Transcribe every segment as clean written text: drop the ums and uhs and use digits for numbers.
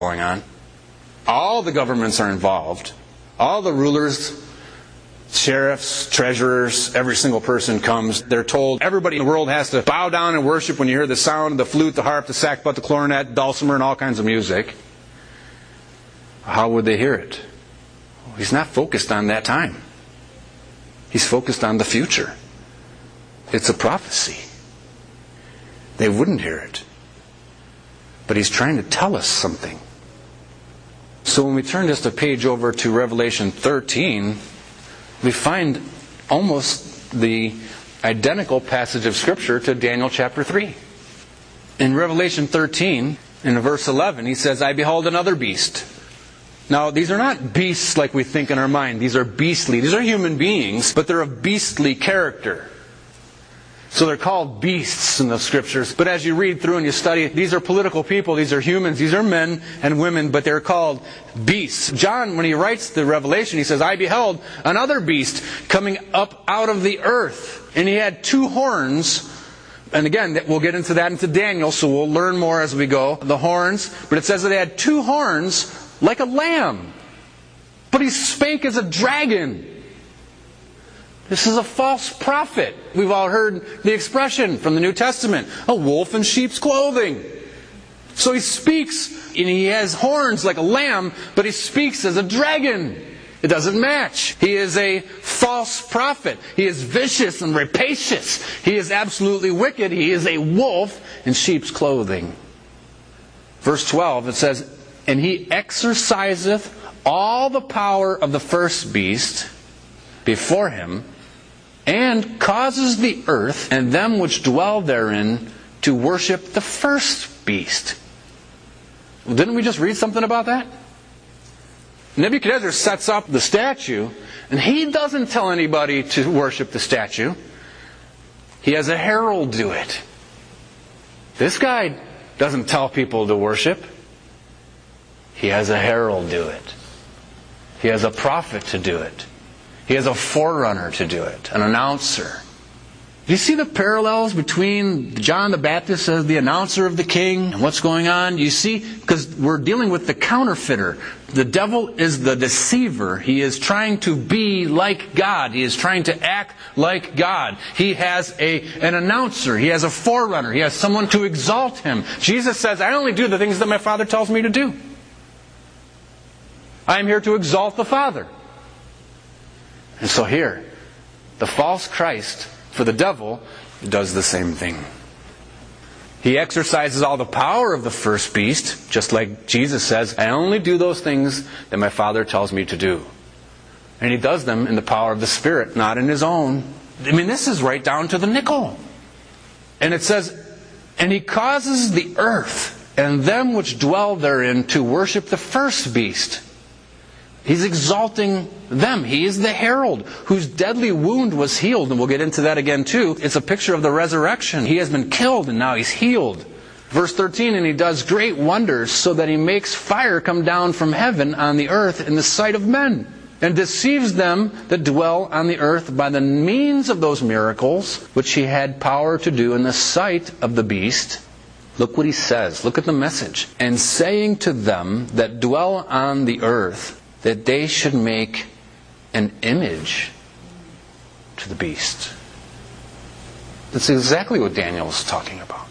going on. All the governments are involved. All the rulers, sheriffs, treasurers, every single person comes. They're told everybody in the world has to bow down and worship when you hear the sound of the flute, the harp, the sackbut, the clarinet, dulcimer, and all kinds of music. How would they hear it? He's not focused on that time. He's focused on the future. It's a prophecy. They wouldn't hear it. But he's trying to tell us something. So when we turn just a page over to Revelation 13, we find almost the identical passage of Scripture to Daniel chapter 3. In Revelation 13, in verse 11, he says, I beheld another beast. Now, these are not beasts like we think in our mind. These are beastly. These are human beings, but they're of beastly character. So they're called beasts in the Scriptures. But as you read through and you study, these are political people, these are humans, these are men and women, but they're called beasts. John, when he writes the Revelation, he says, I beheld another beast coming up out of the earth. And he had 2 horns. And again, we'll get into that into Daniel, so we'll learn more as we go. The horns. But it says that they had 2 horns like a lamb. But he spake as a dragon. This is a false prophet. We've all heard the expression from the New Testament, a wolf in sheep's clothing. So he speaks, and he has horns like a lamb, but he speaks as a dragon. It doesn't match. He is a false prophet. He is vicious and rapacious. He is absolutely wicked. He is a wolf in sheep's clothing. Verse 12, it says, And he exerciseth all the power of the first beast before him, and causes the earth and them which dwell therein to worship the first beast. Well, didn't we just read something about that? Nebuchadnezzar sets up the statue, and he doesn't tell anybody to worship the statue. He has a herald do it. This guy doesn't tell people to worship. He has a herald do it. He has a prophet to do it. He has a forerunner to do it, an announcer. Do you see the parallels between John the Baptist as the announcer of the king and what's going on? You see, because we're dealing with the counterfeiter. The devil is the deceiver. He is trying to be like God. He is trying to act like God. He has an announcer. He has a forerunner. He has someone to exalt him. Jesus says, I only do the things that my Father tells me to do. I am here to exalt the Father. And so here, the false Christ, for the devil, does the same thing. He exercises all the power of the first beast, just like Jesus says, I only do those things that my Father tells me to do. And he does them in the power of the Spirit, not in his own. I mean, this is right down to the nickel. And it says, And he causes the earth and them which dwell therein to worship the first beast. He's exalting them. He is the herald whose deadly wound was healed. And we'll get into that again too. It's a picture of the resurrection. He has been killed and now he's healed. Verse 13, And he does great wonders so that he makes fire come down from heaven on the earth in the sight of men, and deceives them that dwell on the earth by the means of those miracles which he had power to do in the sight of the beast. Look what he says. Look at the message. And saying to them that dwell on the earth, that they should make an image to the beast. That's exactly what Daniel is talking about.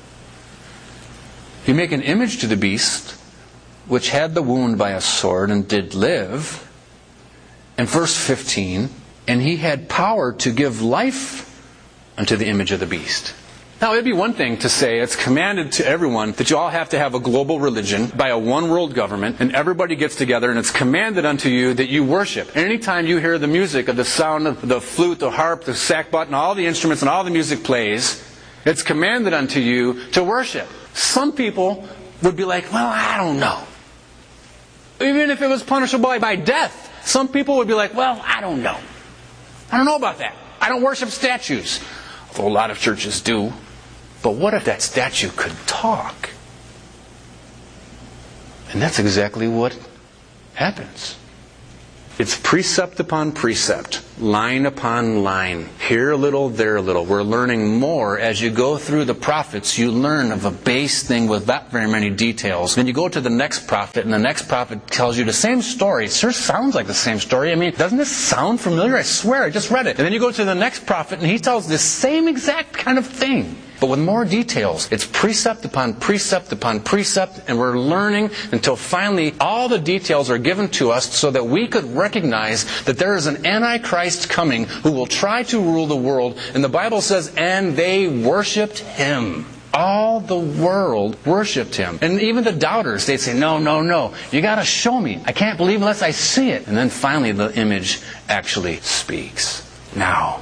You make an image to the beast, which had the wound by a sword and did live. And verse 15, And he had power to give life unto the image of the beast. Now, it'd be one thing to say it's commanded to everyone that you all have to have a global religion by a one world government, and everybody gets together, and it's commanded unto you that you worship. And anytime you hear the music of the sound of the flute, the harp, the sackbut, and all the instruments and all the music plays, it's commanded unto you to worship. Some people would be like, well, I don't know. Even if it was punishable by death, some people would be like, well, I don't know. I don't know about that. I don't worship statues. Although a lot of churches do. But what if that statue could talk? And that's exactly what happens. It's precept upon precept, line upon line. Here a little, there a little. We're learning more. As you go through the prophets, you learn of a base thing with not very many details. Then you go to the next prophet, and the next prophet tells you the same story. It sure sounds like the same story. I mean, doesn't this sound familiar? I swear, I just read it. And then you go to the next prophet, and he tells the same exact kind of thing, but with more details. It's precept upon precept upon precept, and we're learning until finally all the details are given to us so that we could recognize that there is an Antichrist coming who will try to rule the world. And the Bible says, and they worshipped him. All the world worshipped him. And even the doubters, they'd say, no, no, no. You got to show me. I can't believe unless I see it. And then finally the image actually speaks. Now,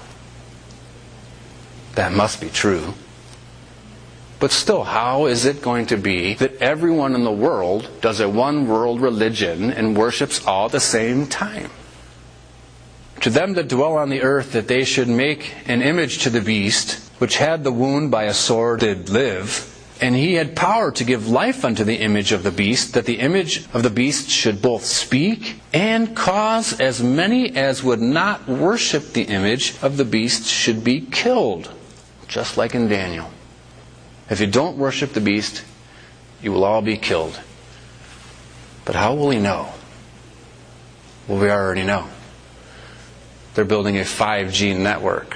that must be true. But still, how is it going to be that everyone in the world does a one world religion and worships all at the same time? To them that dwell on the earth, that they should make an image to the beast, which had the wound by a sword did live, and he had power to give life unto the image of the beast, that the image of the beast should both speak and cause as many as would not worship the image of the beast should be killed, just like in Daniel. If you don't worship the beast, you will all be killed. But how will we know? Well, we already know. They're building a 5G network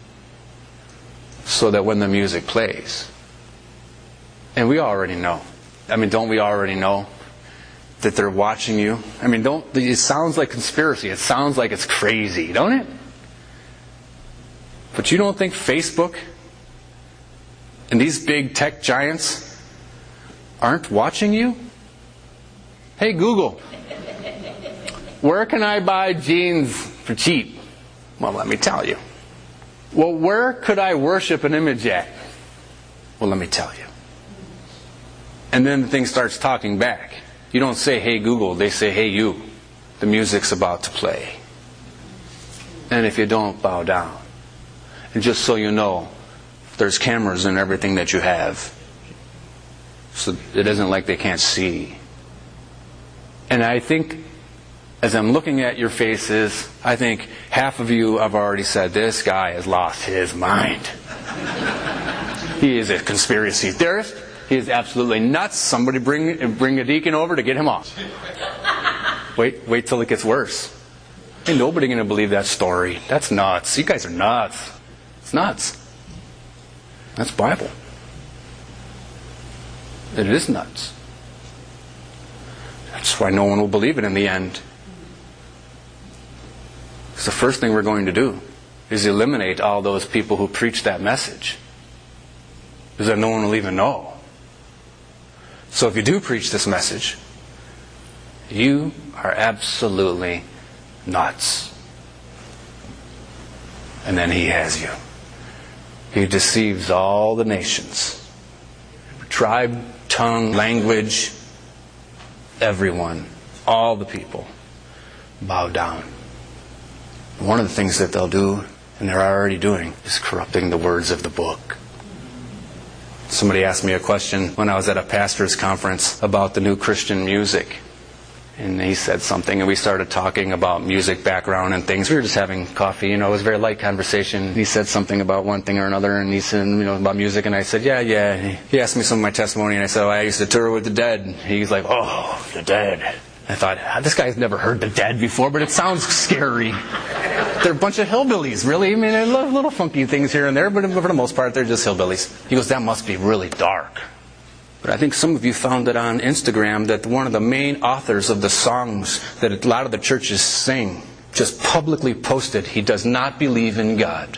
so that when the music plays, and we already know. I mean, don't we already know that they're watching you? I mean, it sounds like conspiracy. It sounds like it's crazy, don't it? But you don't think Facebook and these big tech giants aren't watching you? Hey Google, where can I buy jeans for cheap? Well, let me tell you. Well, where could I worship an image at? Well, let me tell you. And then the thing starts talking back. You don't say, hey Google, they say, hey you. The music's about to play. And if you don't, bow down. And just so you know, there's cameras in everything that you have. So it isn't like they can't see. And I think, as I'm looking at your faces, I think half of you have already said, this guy has lost his mind. He is a conspiracy theorist. He is absolutely nuts. Somebody bring a deacon over to get him off. Wait till it gets worse. Ain't nobody going to believe that story. That's nuts. You guys are nuts. It's nuts. That's Bible. It is nuts. That's why no one will believe it in the end. Because the first thing we're going to do is eliminate all those people who preach that message. Because then no one will even know. So if you do preach this message, you are absolutely nuts. And then he has you. He deceives all the nations. Tribe, tongue, language, everyone, all the people bow down. One of the things that they'll do, and they're already doing, is corrupting the words of the book. Somebody asked me a question when I was at a pastor's conference about the new Christian music. And he said something, and we started talking about music background and things. We were just having coffee, it was a very light conversation. He said something about one thing or another, and he said, about music, and I said, yeah. He asked me some of my testimony, and I said, I used to tour with the Dead. He's like, oh, the Dead. I thought, this guy's never heard the Dead before, but it sounds scary. They're a bunch of hillbillies, really. I mean, they love little funky things here and there, but for the most part, they're just hillbillies. He goes, that must be really dark. But I think some of you found it on Instagram that one of the main authors of the songs that a lot of the churches sing just publicly posted he does not believe in God.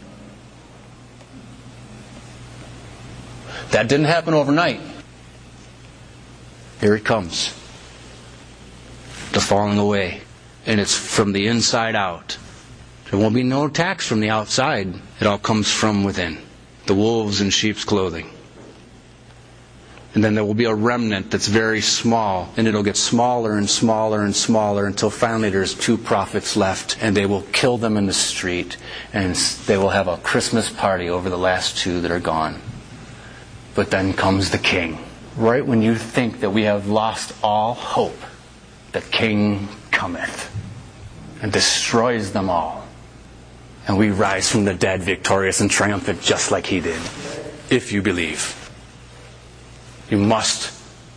That didn't happen overnight. Here it comes. The falling away. And it's from the inside out. There won't be no attacks from the outside. It all comes from within. The wolves in sheep's clothing. And then there will be a remnant that's very small, and it'll get smaller and smaller and smaller until finally there's 2 prophets left, and they will kill them in the street, and they will have a Christmas party over the last 2 that are gone. But then comes the King. Right when you think that we have lost all hope, the King cometh. and destroys them all. And we rise from the dead victorious and triumphant just like He did. If you believe. You must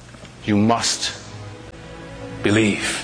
believe.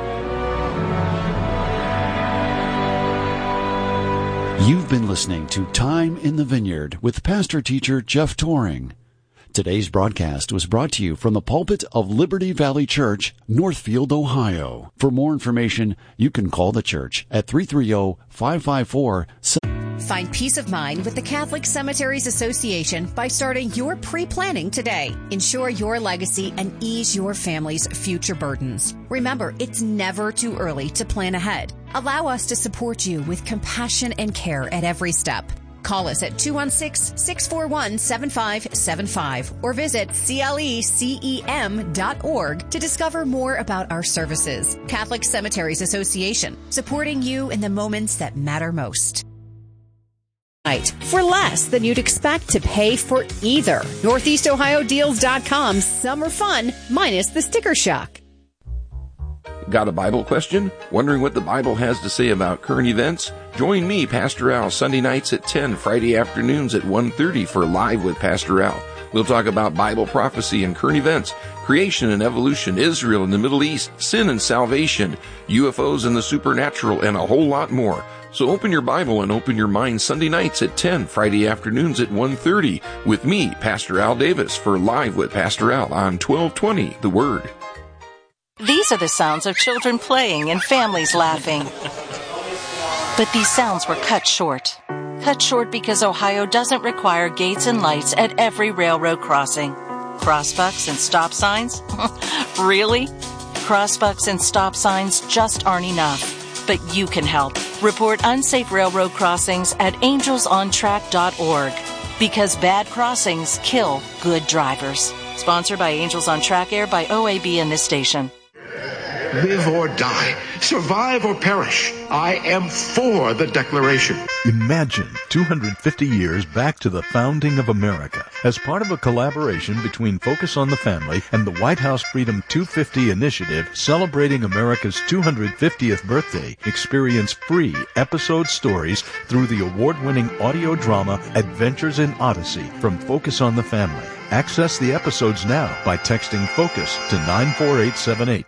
You've been listening to Time in the Vineyard with pastor-teacher Jeff Toring. Today's broadcast was brought to you from the pulpit of Liberty Valley Church, Northfield, Ohio. For more information, you can call the church at 330-554-7. Find peace of mind with the Catholic Cemeteries Association by starting your pre-planning today. Ensure your legacy and ease your family's future burdens. Remember, it's never too early to plan ahead. Allow us to support you with compassion and care at every step. Call us at 216-641-7575 or visit clecem.org to discover more about our services. Catholic Cemeteries Association, supporting you in the moments that matter most. For less than you'd expect to pay for either. NortheastOhioDeals.com. Summer fun minus the sticker shock. Got a Bible question? Wondering what the Bible has to say about current events? Join me, Pastor Al, Sunday nights at 10, Friday afternoons at 1:30 for Live with Pastor Al. We'll talk about Bible prophecy and current events, creation and evolution, Israel and the Middle East, sin and salvation, UFOs and the supernatural, and a whole lot more. So open your Bible and open your mind Sunday nights at 10, Friday afternoons at 1:30 with me, Pastor Al Davis, for Live with Pastor Al on 1220 The Word. These are the sounds of children playing and families laughing. But these sounds were cut short. Cut short because Ohio doesn't require gates and lights at every railroad crossing. Crossbucks and stop signs? Really? Crossbucks and stop signs just aren't enough. But you can help. Report unsafe railroad crossings at angelsontrack.org. Because bad crossings kill good drivers. Sponsored by Angels on Track, aired by OAB and this station. Live or die, survive or perish, I am for the Declaration. Imagine 250 years back to the founding of America. As part of a collaboration between Focus on the Family and the White House Freedom 250 initiative celebrating America's 250th birthday, experience free episode stories through the award-winning audio drama Adventures in Odyssey from Focus on the Family. Access the episodes now by texting FOCUS to 94878.